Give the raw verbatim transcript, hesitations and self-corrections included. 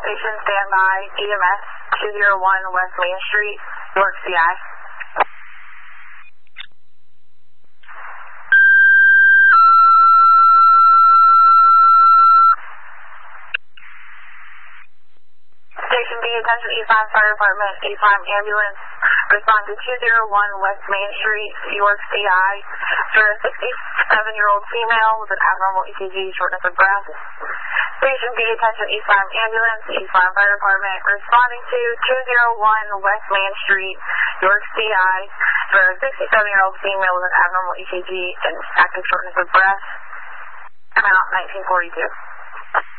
Station, standby, E M S two oh one West Main Street, York, C I. Station B, attention E five Fire Department, E five Ambulance, respond to two oh one West Main Street, York, C I, for a sixty-seven-year-old female with an abnormal E C G, shortness of breath. Station B, attention E five Ambulance, E five Fire Department, responding to two oh one West Main Street, York, C I, for a sixty-seven-year-old female with an abnormal E C G and active shortness of breath. Amount nineteen forty-two.